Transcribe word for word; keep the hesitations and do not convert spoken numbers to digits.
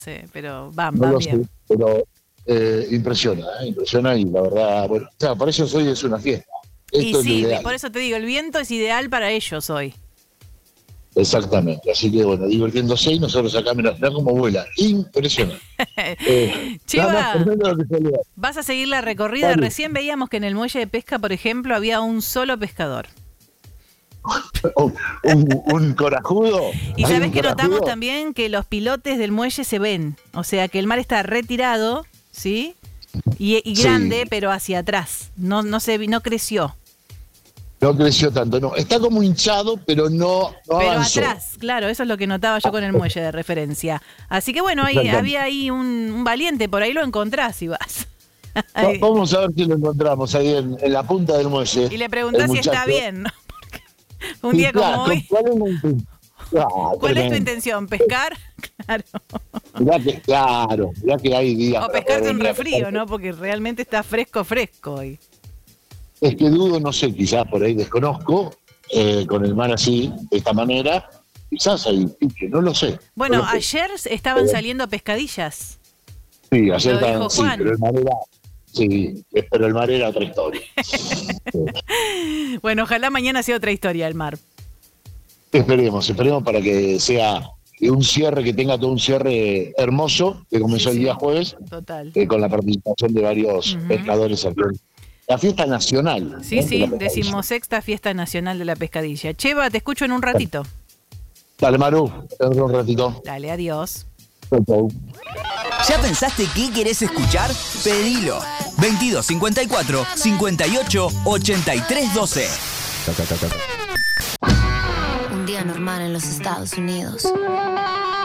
Sí, pero van, No van lo bien. sé, pero eh, impresiona, ¿eh? impresiona y la verdad, bueno, o sea, para ellos hoy es una fiesta. Y Esto es lo sí, ideal. por eso te digo, el viento es ideal para ellos hoy. Exactamente. Así que bueno, divirtiéndose y nosotros acá, mirá, mirá cómo vuela. Impresionante. Eh, nada más Cheva, tremendo lo que salió. ¿vas a seguir la recorrida? Dale. Recién veíamos que en el muelle de pesca, por ejemplo, había un solo pescador. Un, un, un corajudo. Y Hay sabes un que notamos corajudo. también que los pilotes del muelle se ven. O sea, que el mar está retirado, ¿sí? Y, y grande, Sí. pero hacia atrás. No, no, se, no creció. No creció tanto, no. Está como hinchado, pero no, no Pero avanzó. atrás, claro, eso es lo que notaba yo con el muelle de referencia. Así que bueno, ahí, Exactamente. había ahí un, un valiente, por ahí lo encontrás si vas. Va- Vamos a ver si lo encontramos ahí en, en la punta del muelle. Y le El preguntás si está muchacho. bien, ¿no? Porque un Sí, día como claro, hoy, ¿cuál es la intención? Ah, ¿cuál es tu tremendo. intención? ¿Pescar? Claro. Mirá que, claro, mirá que hay días O para poder pescarte un venir a pescar. refrío, ¿no? Porque realmente está fresco, fresco hoy. Es que dudo, no sé, quizás por ahí desconozco, eh, con el mar así, de esta manera, quizás hay pique, no lo sé. No Bueno, lo sé. ayer estaban saliendo pescadillas. Sí, ayer Lo estaban, dijo sí, pero Juan. el mar era, sí, eh, pero el mar era otra historia. Bueno, ojalá mañana sea otra historia el mar. Esperemos, esperemos para que sea un cierre, que tenga todo un cierre hermoso, que comenzó Sí, el día sí, jueves, total. eh, con la participación de varios Ujú. pescadores aquí. La fiesta nacional. Sí, ¿no? de la sí, pescadilla. decimosexta fiesta nacional de la pescadilla. Cheva, te escucho en un ratito. Dale, Maru, te doy un ratito. Dale, adiós. Chau, chau. ¿Ya pensaste qué querés escuchar? Pedilo. veintidós cincuenta y cuatro, cincuenta y ocho, ochenta y tres doce. Un día normal en los Estados Unidos.